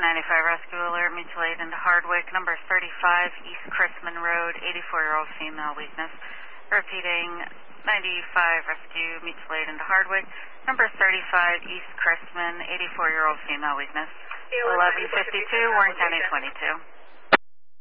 1095 Rescue Alert, mutual aid into Hardwick, number 35 East Chrisman Road, 84-year-old female weakness. Repeating, 95 Rescue, mutual aid into Hardwick, number 35 East Chrisman, 84-year-old female weakness. 1152, Warren County 22.